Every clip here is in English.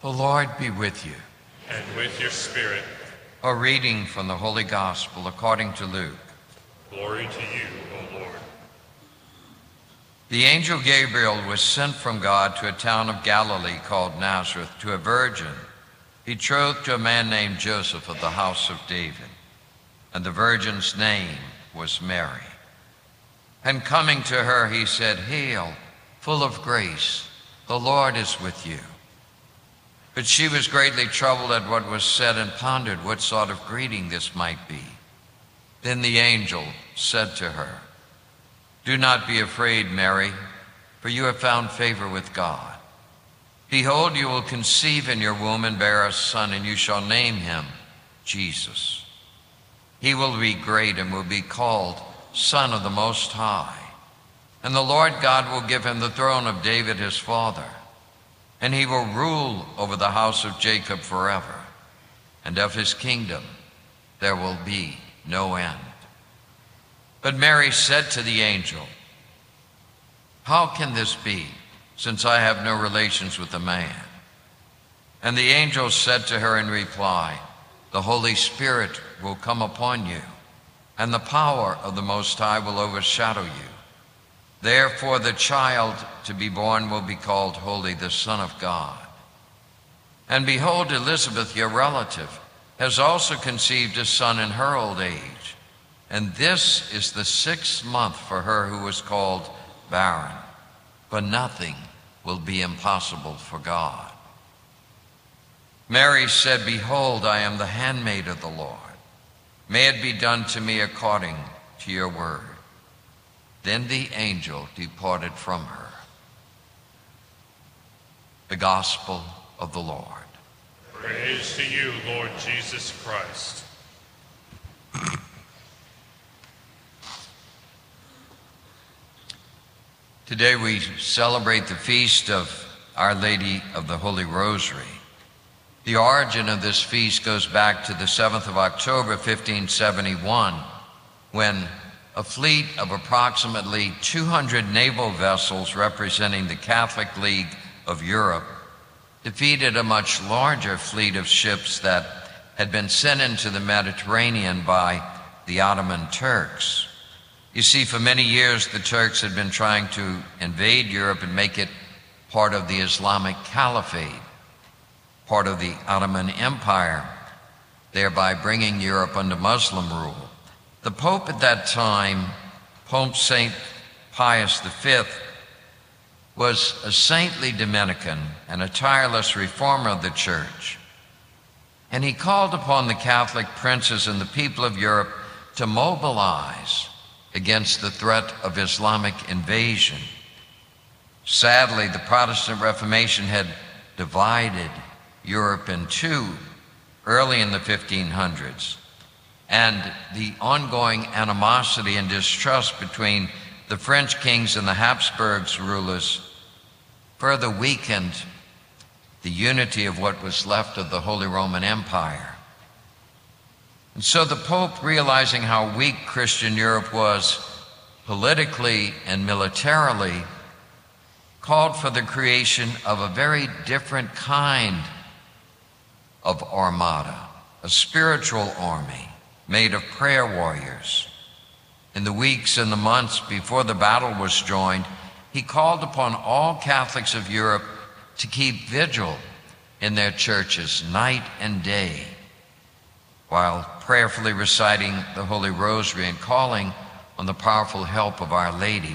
The Lord be with you. And with your spirit. A reading from the Holy Gospel according to Luke. Glory to you, O Lord. The angel Gabriel was sent from God to a town of Galilee called Nazareth to a virgin betrothed to a man named Joseph of the house of David. And the virgin's name was Mary. And coming to her, he said, "Hail, full of grace, the Lord is with you." But she was greatly troubled at what was said and pondered what sort of greeting this might be. Then the angel said to her, "Do not be afraid, Mary, for you have found favor with God. Behold, you will conceive in your womb and bear a son, and you shall name him Jesus. He will be great and will be called Son of the Most High. And the Lord God will give him the throne of David his father, and he will rule over the house of Jacob forever, and of his kingdom there will be no end." But Mary said to the angel, "How can this be, since I have no relations with a man?" And the angel said to her in reply, "The Holy Spirit will come upon you, and the power of the Most High will overshadow you. Therefore the child to be born will be called Holy, the Son of God. And behold, Elizabeth, your relative, has also conceived a son in her old age. And this is the 6th month for her who was called barren. But nothing will be impossible for God." Mary said, "Behold, I am the handmaid of the Lord. May it be done to me according to your word." Then the angel departed from her. The Gospel of the Lord. Praise to you, Lord Jesus Christ. Today we celebrate the feast of Our Lady of the Holy Rosary. The origin of this feast goes back to the 7th of October, 1571, when a fleet of approximately 200 naval vessels representing the Catholic League of Europe defeated a much larger fleet of ships that had been sent into the Mediterranean by the Ottoman Turks. You see, for many years the Turks had been trying to invade Europe and make it part of the Islamic Caliphate, part of the Ottoman Empire, thereby bringing Europe under Muslim rule. The Pope at that time, Pope St. Pius V, was a saintly Dominican and a tireless reformer of the Church. And he called upon the Catholic princes and the people of Europe to mobilize against the threat of Islamic invasion. Sadly, the Protestant Reformation had divided Europe in two early in the 1500s. And the ongoing animosity and distrust between the French kings and the Habsburgs rulers further weakened the unity of what was left of the Holy Roman Empire. And so the Pope, realizing how weak Christian Europe was politically and militarily, called for the creation of a very different kind of armada, a spiritual army made of prayer warriors. In the weeks and the months before the battle was joined, he called upon all Catholics of Europe to keep vigil in their churches night and day, while prayerfully reciting the Holy Rosary and calling on the powerful help of Our Lady,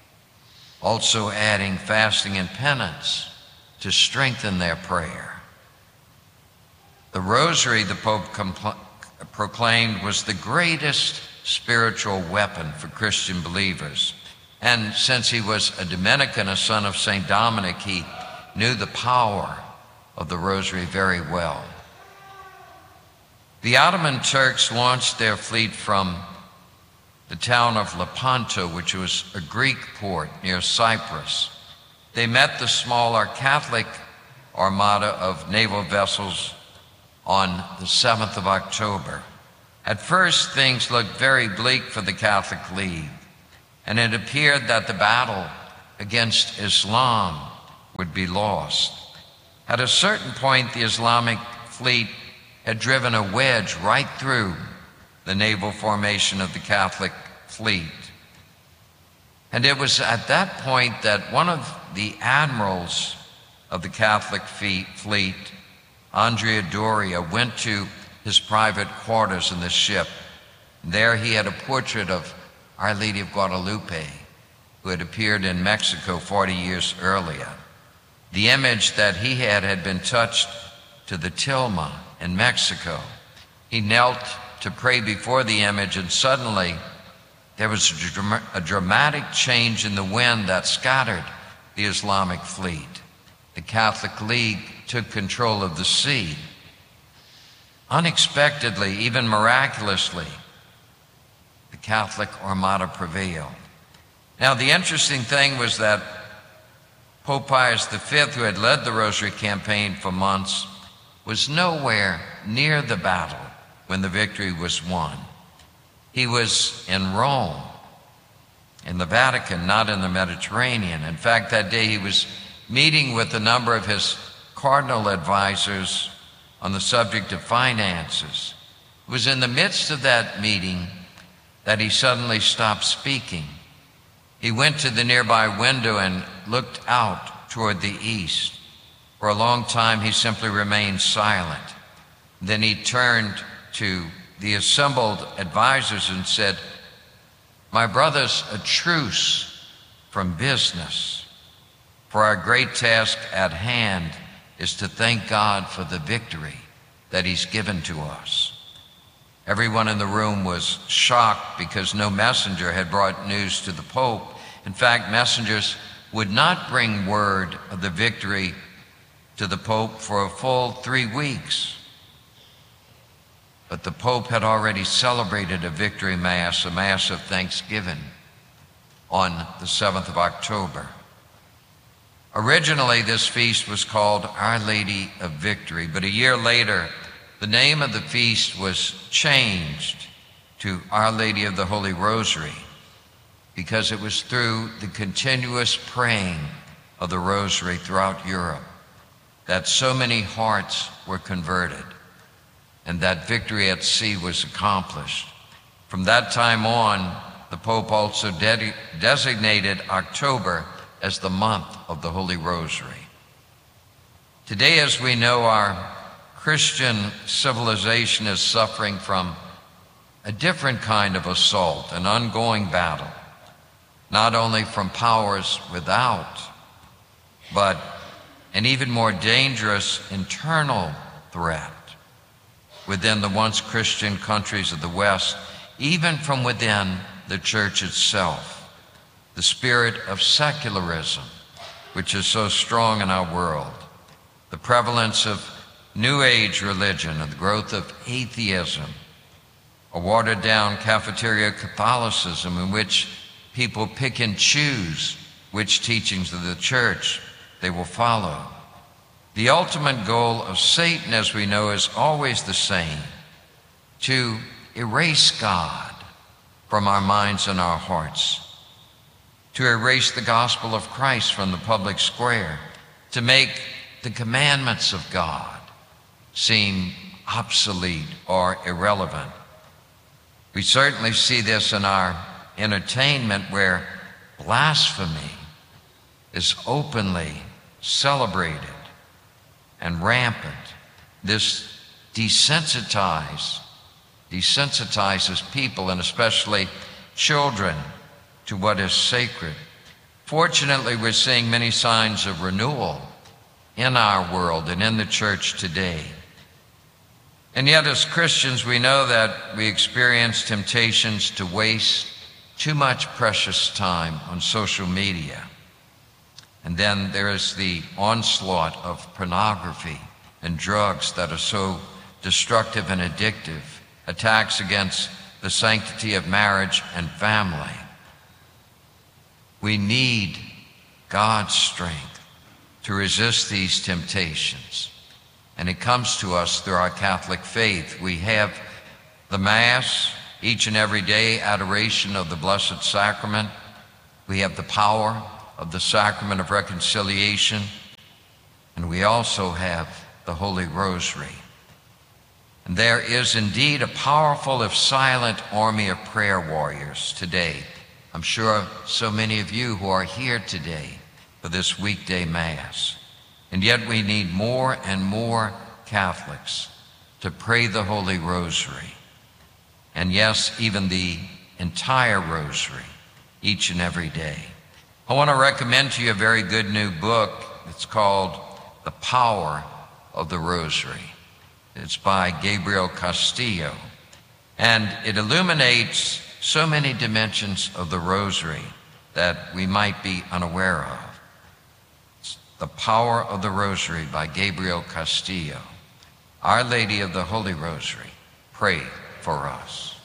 also adding fasting and penance to strengthen their prayer. The Rosary, the Pope proclaimed, was the greatest spiritual weapon for Christian believers. And since he was a Dominican, a son of St. Dominic, he knew the power of the Rosary very well. The Ottoman Turks launched their fleet from the town of Lepanto, which was a Greek port near Cyprus. They met the smaller Catholic armada of naval vessels on the 7th of October. At first, things looked very bleak for the Catholic League, and it appeared that the battle against Islam would be lost. At a certain point, the Islamic fleet had driven a wedge right through the naval formation of the Catholic fleet. And it was at that point that one of the admirals of the Catholic fleet, Andrea Doria, went to his private quarters in the ship. There he had a portrait of Our Lady of Guadalupe, who had appeared in Mexico 40 years earlier. The image that he had been touched to the tilma in Mexico. He knelt to pray before the image, and suddenly there was a dramatic change in the wind that scattered the Islamic fleet. The Catholic League took control of the sea. Unexpectedly, even miraculously, the Catholic Armada prevailed. Now, the interesting thing was that Pope Pius V, who had led the Rosary campaign for months, was nowhere near the battle when the victory was won. He was in Rome, in the Vatican, not in the Mediterranean. In fact, that day he was meeting with a number of his cardinal advisors on the subject of finances. It was in the midst of that meeting that he suddenly stopped speaking. He went to the nearby window and looked out toward the east. For a long time, he simply remained silent. Then he turned to the assembled advisors and said, "My brothers, a truce from business, for our great task at hand is to thank God for the victory that He's given to us." Everyone in the room was shocked because no messenger had brought news to the Pope. In fact, messengers would not bring word of the victory to the Pope for a full 3 weeks. But the Pope had already celebrated a victory mass, a mass of thanksgiving, on the 7th of October. Originally, this feast was called Our Lady of Victory, but a year later, the name of the feast was changed to Our Lady of the Holy Rosary, because it was through the continuous praying of the Rosary throughout Europe that so many hearts were converted, and that victory at sea was accomplished. From that time on, the Pope also designated October as the month of the Holy Rosary. Today, as we know, our Christian civilization is suffering from a different kind of assault, an ongoing battle, not only from powers without, but an even more dangerous internal threat within the once Christian countries of the West, even from within the church itself. The spirit of secularism, which is so strong in our world, the prevalence of New Age religion and the growth of atheism, a watered-down cafeteria Catholicism in which people pick and choose which teachings of the church they will follow. The ultimate goal of Satan, as we know, is always the same: to erase God from our minds and our hearts, to erase the gospel of Christ from the public square, to make the commandments of God seem obsolete or irrelevant. We certainly see this in our entertainment, where blasphemy is openly celebrated and rampant. This desensitizes people, and especially children, to what is sacred. Fortunately, we're seeing many signs of renewal in our world and in the church today. And yet, as Christians, we know that we experience temptations to waste too much precious time on social media. And then there is the onslaught of pornography and drugs that are so destructive and addictive, attacks against the sanctity of marriage and family. We need God's strength to resist these temptations. And it comes to us through our Catholic faith. We have the Mass each and every day, adoration of the Blessed Sacrament. We have the power of the Sacrament of Reconciliation. and we also have the Holy Rosary. And there is indeed a powerful, if silent, army of prayer warriors today. I'm sure so many of you who are here today for this weekday Mass. And yet we need more and more Catholics to pray the Holy Rosary. And yes, even the entire Rosary, each and every day. I want to recommend to you a very good new book. It's called The Power of the Rosary. It's by Gabriel Castillo, and it illuminates so many dimensions of the Rosary that we might be unaware of. It's The Power of the Rosary by Gabriel Castillo. Our Lady of the Holy Rosary, pray for us.